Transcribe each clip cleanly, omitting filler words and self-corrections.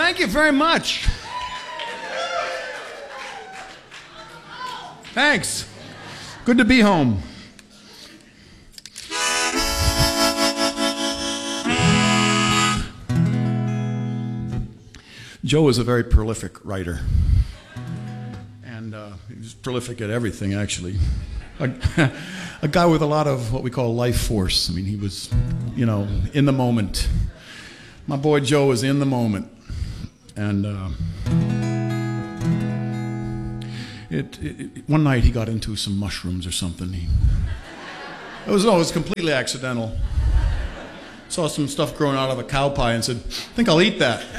thank you very much. Thanks. Good to be home. Joe was a very prolific writer. And he was prolific at everything, actually. A guy with a lot of what we call life force. I mean, he was, in the moment. My boy Joe was in the moment. And one night he got into some mushrooms or something. It was completely accidental. Saw some stuff growing out of a cow pie and said, I think I'll eat that.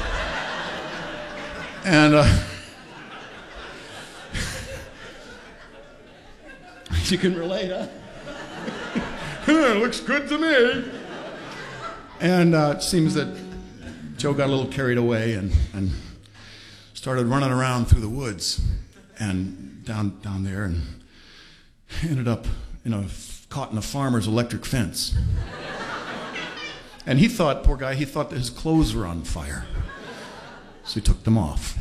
And you can relate, huh? It looks good to me. And it seems that Joe got a little carried away and started running around through the woods and down there and ended up caught in a farmer's electric fence. And he thought, poor guy, that his clothes were on fire. So he took them off.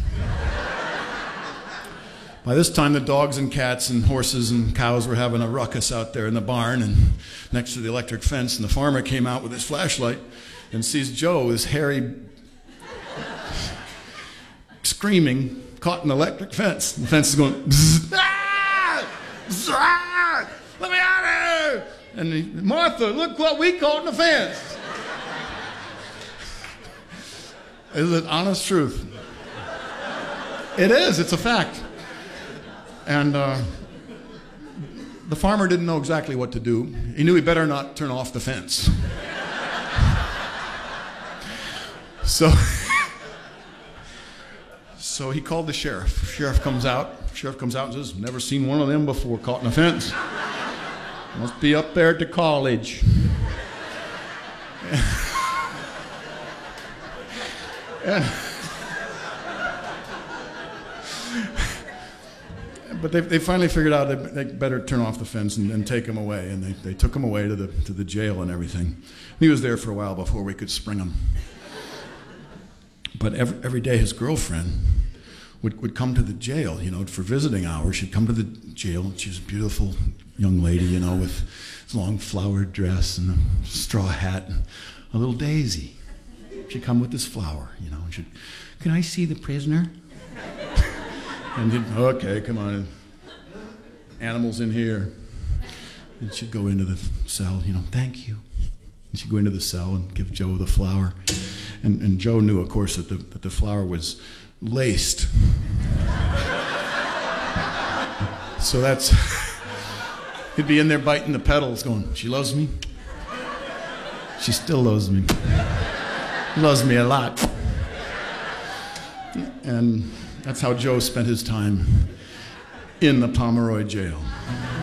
By this time, the dogs and cats and horses and cows were having a ruckus out there in the barn and next to the electric fence, and the farmer came out with his flashlight and sees Joe, his hairy, screaming, caught in the electric fence. The fence is going, bzz, ah, bzz, ah, let me out of here! And Martha, look what we caught in the fence. Is it honest truth? It is, it's a fact. And the farmer didn't know exactly what to do. He knew he better not turn off the fence. So he called the sheriff. Sheriff comes out and says, never seen one of them before caught in a fence. Must be up there at the college. But they finally figured out they better turn off the fence and take him away. And they took him away to the jail and everything. He was there for a while before we could spring him. But every day his girlfriend would come to the jail, for visiting hours. She'd come to the jail. She was a beautiful young lady, with this long flowered dress and a straw hat and a little daisy. She'd come with this flower, and she'd, can I see the prisoner? And he'd, okay, come on. Animals in here. And she'd go into the cell, thank you. And she'd go into the cell and give Joe the flower. And Joe knew, of course, that the flower was laced. So he'd be in there biting the petals going, she loves me. She still loves me. Loves me a lot. And that's how Joe spent his time in the Pomeroy jail.